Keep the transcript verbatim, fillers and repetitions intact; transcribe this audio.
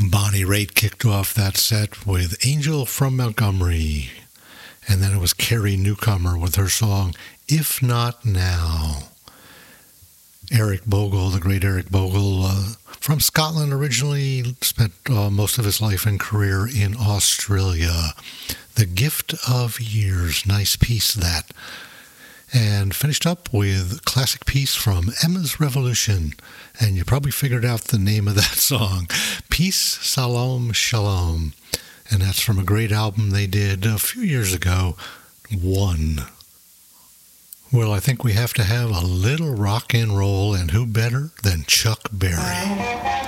Bonnie Raitt kicked off that set with Angel from Montgomery. And then it was Carrie Newcomer with her song, If Not Now. Eric Bogle, the great Eric Bogle, uh, from Scotland originally, spent uh, most of his life and career in Australia. The Gift of Years, nice piece that. And finished up with a classic piece from Emma's Revolution. And you probably figured out the name of that song, Peace, Salam, Shalom. And that's from a great album they did a few years ago, One. Well, I think we have to have a little rock and roll, and who better than Chuck Berry?